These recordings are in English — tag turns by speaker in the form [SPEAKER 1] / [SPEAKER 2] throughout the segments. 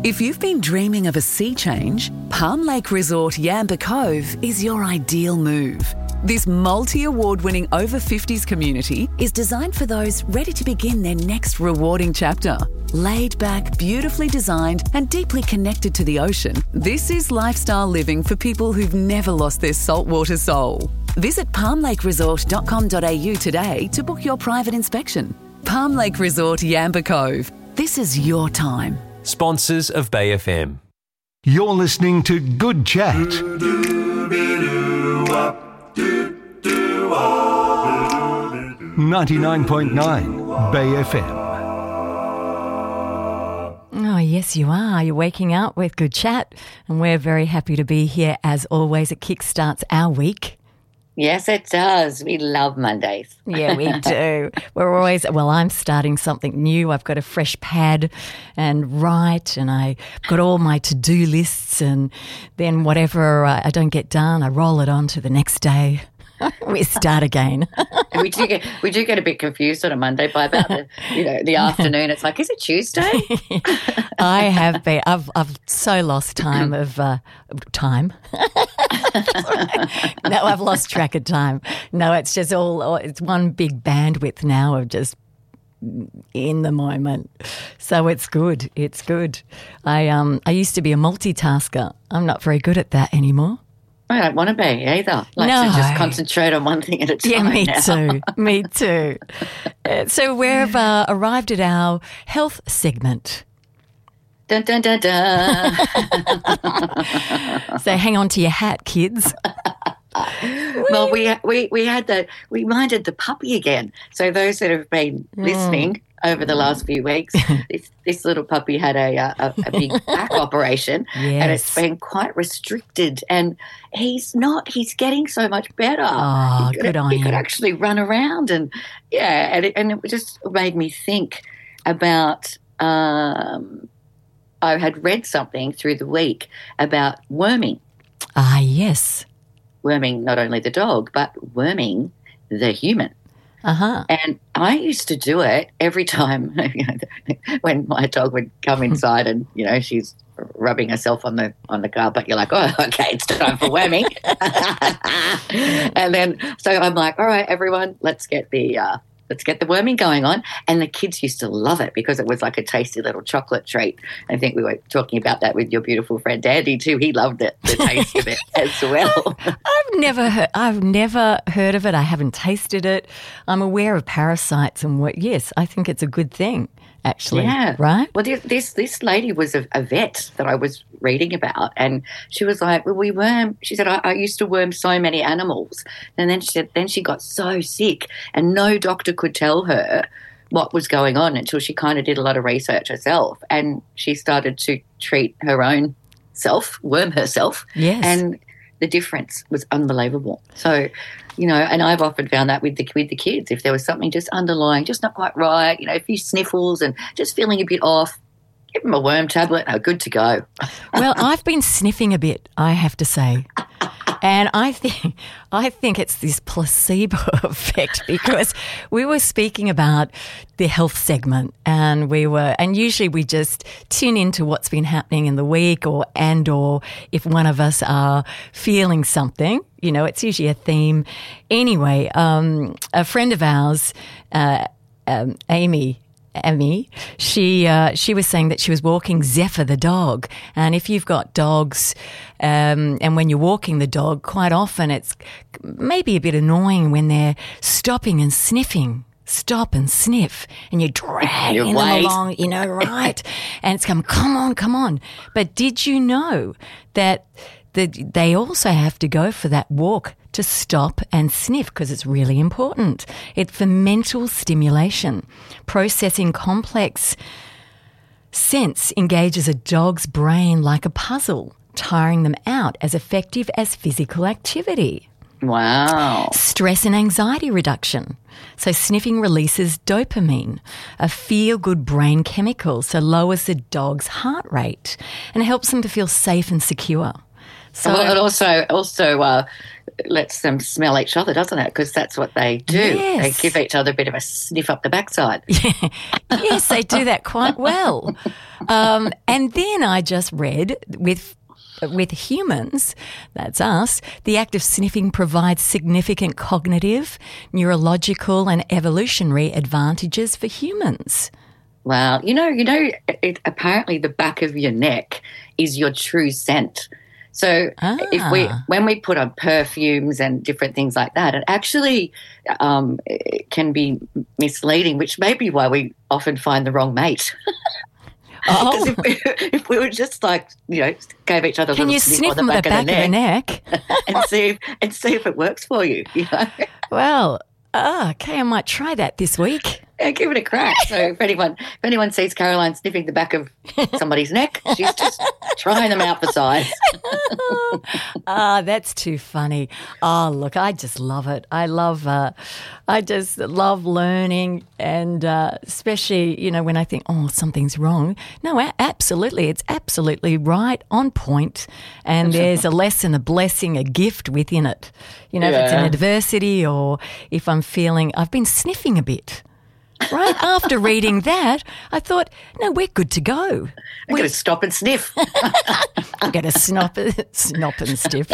[SPEAKER 1] If you've been dreaming of a sea change, Palm Lake Resort Yamba Cove is your ideal move. This multi-award-winning over-50s community is designed for those ready to begin their next rewarding chapter. Laid back, beautifully designed and deeply connected to the ocean, this is lifestyle living for people who've never lost their saltwater soul. Visit palmlakeresort.com.au today to book your private inspection. Palm Lake Resort Yamba Cove. This is your time.
[SPEAKER 2] Sponsors of Bay FM.
[SPEAKER 3] You're listening to Good Chat. 99.9 Bay FM.
[SPEAKER 4] Oh, yes, you are. You're waking up with Good Chat, and we're very happy to be here as always. It kickstarts our week.
[SPEAKER 5] Yes, it does. We love Mondays.
[SPEAKER 4] Yeah, we do. We're always, well, I'm starting something new. I've got a fresh pad and write, and I've got all my to-do lists, and then whatever I don't get done, I roll it on to the next day. We start again.
[SPEAKER 5] we do get a bit confused on a Monday by about the afternoon. It's like, is it Tuesday?
[SPEAKER 4] I have been. I've so lost time of time. No, I've lost track of time. No, it's just it's one big bandwidth now of just in the moment. So it's good. It's good. I used to be a multitasker. I'm not very good at that anymore.
[SPEAKER 5] I don't want to be either. To just concentrate on one thing at a time.
[SPEAKER 4] Yeah, me
[SPEAKER 5] now.
[SPEAKER 4] too. Me too. So we've arrived at our health segment.
[SPEAKER 5] Dun, dun, dun, dun.
[SPEAKER 4] So hang on to your hat, kids.
[SPEAKER 5] Well, we minded the puppy again. So those that have been listening over the last few weeks, this little puppy had a big back operation, and it's been quite restricted. And he's getting so much better.
[SPEAKER 4] Oh, good on him.
[SPEAKER 5] He could actually run around, and it just made me think about. I had read something through the week about worming.
[SPEAKER 4] Ah, yes.
[SPEAKER 5] Worming not only the dog, but worming the human.
[SPEAKER 4] Uh-huh.
[SPEAKER 5] And I used to do it every time when my dog would come inside and, she's rubbing herself on the carpet. You're like, oh, okay, it's time for worming. And then, so I'm like, all right, everyone, let's get the worming going on. And the kids used to love it because it was like a tasty little chocolate treat. I think we were talking about that with your beautiful friend Andy too. He loved it, the taste of it as well.
[SPEAKER 4] I've never heard of it. I haven't tasted it. I'm aware of parasites and yes, I think it's a good thing. Actually,
[SPEAKER 5] yeah.
[SPEAKER 4] Right?
[SPEAKER 5] Well, this lady was a vet that I was reading about, and she was like, well, she said, I used to worm so many animals. And then she said, she got so sick, and no doctor could tell her what was going on until she kind of did a lot of research herself, and she started to treat her own worm herself.
[SPEAKER 4] Yes.
[SPEAKER 5] And the difference was unbelievable. So, and I've often found that with the kids, if there was something just underlying, just not quite right, a few sniffles and just feeling a bit off, give them a worm tablet, they're good to go.
[SPEAKER 4] Well, I've been sniffing a bit, I have to say. And I think it's this placebo effect because we were speaking about the health segment and usually we just tune into what's been happening in the week or if one of us are feeling something, it's usually a theme. Anyway, a friend of ours, Amy, she was saying that she was walking Zephyr the dog, and if you've got dogs, and when you're walking the dog, quite often it's maybe a bit annoying when they're stopping and sniffing. Stop and sniff, and you're dragging them along, right? And it's come on. But did you know that they also have to go for that walk to stop and sniff because it's really important. It's for mental stimulation. Processing complex sense engages a dog's brain like a puzzle, tiring them out as effective as physical activity.
[SPEAKER 5] Wow.
[SPEAKER 4] Stress and anxiety reduction. So sniffing releases dopamine, a feel-good brain chemical, so lowers the dog's heart rate and helps them to feel safe and secure. So
[SPEAKER 5] it also lets them smell each other, doesn't it? Because that's what they do.
[SPEAKER 4] Yes.
[SPEAKER 5] They give each other a bit of a sniff up the backside.
[SPEAKER 4] Yes, they do that quite well. And then I just read with humans, that's us, the act of sniffing provides significant cognitive, neurological and evolutionary advantages for humans.
[SPEAKER 5] Wow. Apparently the back of your neck is your true scent. So when we put on perfumes and different things like that, it actually it can be misleading, which may be why we often find the wrong mate.
[SPEAKER 4] Oh.
[SPEAKER 5] If we were just like, gave each other a
[SPEAKER 4] Can
[SPEAKER 5] little
[SPEAKER 4] you
[SPEAKER 5] sniff
[SPEAKER 4] sniff
[SPEAKER 5] on the back,
[SPEAKER 4] the back of the neck?
[SPEAKER 5] and see if it works for you.
[SPEAKER 4] Well, okay, I might try that this week.
[SPEAKER 5] Yeah, give it a crack. So if anyone sees Caroline sniffing the back of somebody's neck, she's just trying them out for size.
[SPEAKER 4] That's too funny. Oh, look, I just love it. I just love learning, and especially, when I think, something's wrong. No, absolutely. It's absolutely right, on point. And there's a lesson, a blessing, a gift within it. If it's an adversity or if I'm feeling, I've been sniffing a bit. Right after reading that, I thought, no, we're good to go.
[SPEAKER 5] I'm going to stop and sniff.
[SPEAKER 4] I'm going to snop and stiff.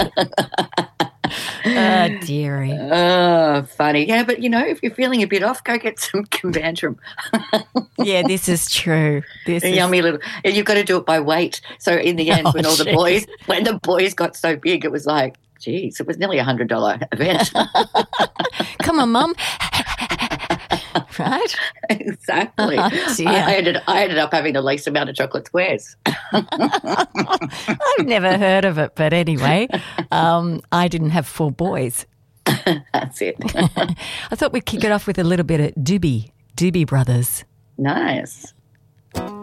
[SPEAKER 4] Oh, dearie.
[SPEAKER 5] Oh, funny. Yeah, but, if you're feeling a bit off, go get some Combantrum.
[SPEAKER 4] Yeah, this is true.
[SPEAKER 5] Yummy little. And you've got to do it by weight. So in the end, when the boys got so big, it was like, geez, it was nearly $100 event.
[SPEAKER 4] Come on, Mum. Right?
[SPEAKER 5] Exactly.
[SPEAKER 4] Oh,
[SPEAKER 5] I ended up having the least amount of chocolate squares.
[SPEAKER 4] I've never heard of it, but anyway, I didn't have 4 boys.
[SPEAKER 5] That's it.
[SPEAKER 4] I thought we'd kick it off with a little bit of Doobie Brothers.
[SPEAKER 5] Nice.